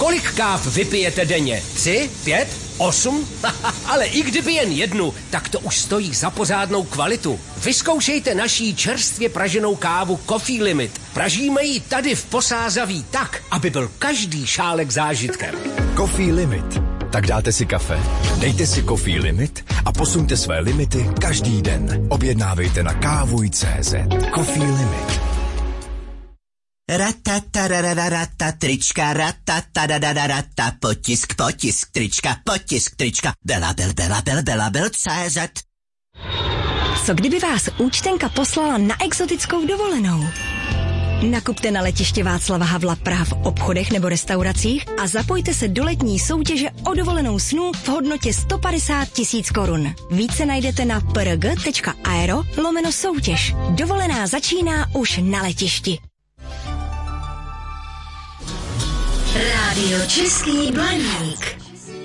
Kolik káv vypijete denně? 3, 5, 8? Ale i kdyby jen jednu, tak to už stojí za pořádnou kvalitu. Vyzkoušejte naší čerstvě praženou kávu Coffee Limit. Pražíme ji tady v Posázaví tak, aby byl každý šálek zážitkem. Coffee Limit. Tak dáte si kafe, dejte si Coffee Limit a posuňte své limity každý den. Objednávejte na kávuj.cz. Coffee Limit. Ratatarararata, trička, ratatarararata, potisk, trička, Bela.cz. Co kdyby vás účtenka poslala na exotickou dovolenou? Nakupte na letiště Václava Havla Praha v obchodech nebo restauracích a zapojte se do letní soutěže o dovolenou snů v hodnotě 150 000 korun. Více najdete na prg.aero/soutěž. Dovolená začíná už na letišti. Rádio Český Blaník.